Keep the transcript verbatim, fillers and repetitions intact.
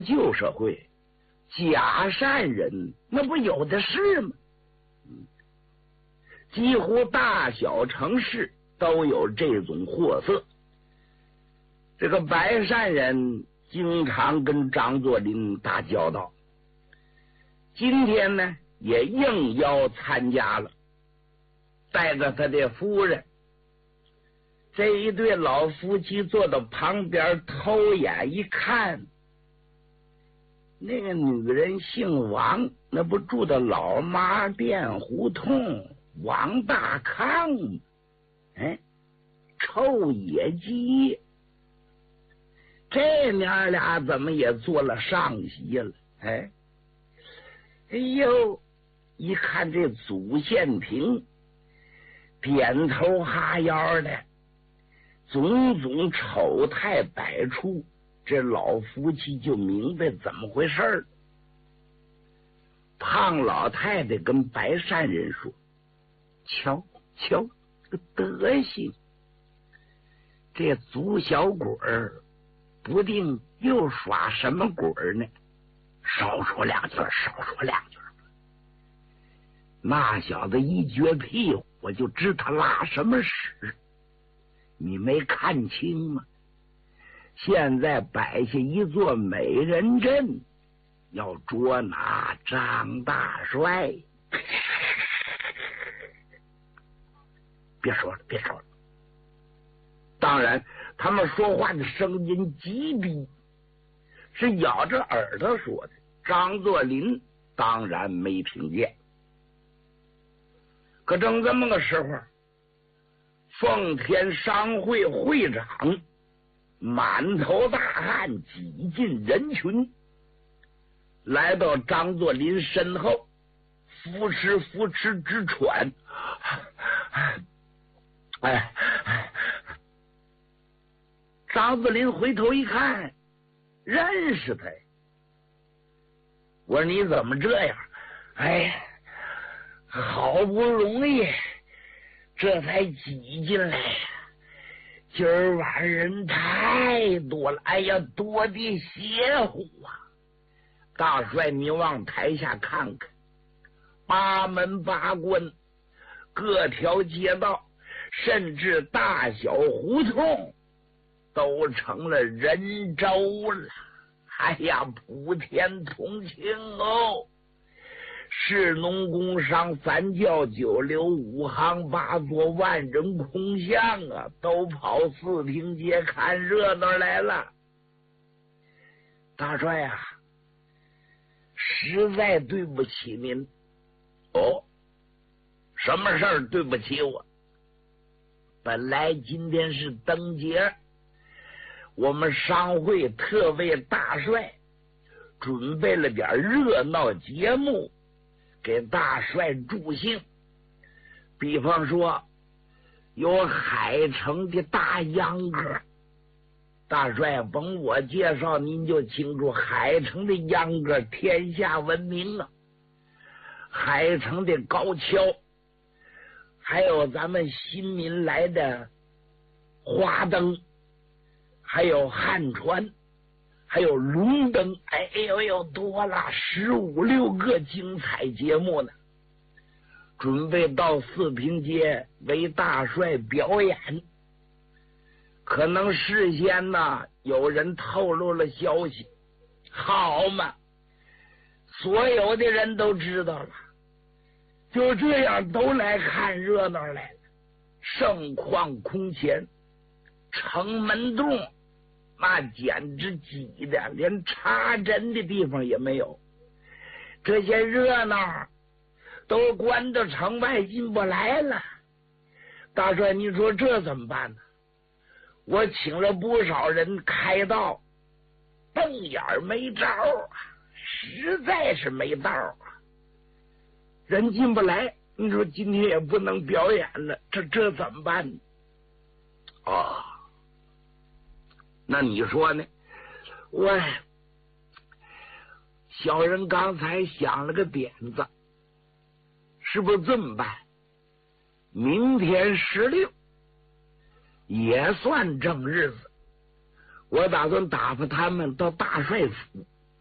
旧社会，假善人那不有的是吗？几乎大小城市都有这种货色。这个白善人经常跟张作霖打交道，今天呢也应邀参加了，带着他的夫人。这一对老夫妻坐到旁边，偷眼一看，那个女人姓王，那不住的老妈店胡同王大康，哎，臭野鸡，这娘俩怎么也做了上席了？哎，哎呦，一看这祖宪平点头哈腰的，种种丑态百出，这老夫妻就明白怎么回事儿。胖老太太跟白善人说：“瞧瞧这个德行，这祖小鬼儿不定又耍什么鬼儿呢？少说两句，少说两句。那小子一撅屁股，我就知他拉什么屎。你没看清吗？现在摆下一座美人阵，要捉拿张大帅。别说了，别说了。当然，他们说话的声音极低，是咬着耳朵说的。张作霖当然没听见。可正这么个时候，奉天商会会长满头大汗挤进人群，来到张作霖身后，扶持扶持直喘。哎，张作霖回头一看，认识他。我说你怎么这样？哎，好不容易这才挤进来，今儿晚上人太多了，哎呀，多的邪乎啊！大帅，你往台下看看，八门八关，各条街道，甚至大小胡同，都成了人州了。哎呀，普天同庆哦！士农工商三教九流五行八作万人空巷啊，都跑四平街看热闹来了。大帅啊，实在对不起您。哦，什么事儿对不起我？本来今天是灯节，我们商会特为大帅准备了点热闹节目给大帅助兴，比方说有海城的大秧歌，大帅甭我介绍您就清楚，海城的秧歌天下闻名啊，海城的高跷，还有咱们新民来的花灯，还有汉船，还有龙灯，哎呦呦，多了十五六个精彩节目呢，准备到四平街为大帅表演。可能事先呢有人透露了消息，好嘛，所有的人都知道了，就这样都来看热闹来了，盛况空前，城门洞那简直挤的连插针的地方也没有，这些热闹都关到城外进不来了。大帅，你说这怎么办呢？我请了不少人开道，瞪眼没招啊，实在是没道啊，人进不来，你说今天也不能表演了，这这怎么办呢？哦，那你说呢？我小人刚才想了个点子，是不是这么办？明天十六也算正日子，我打算打发他们到大帅府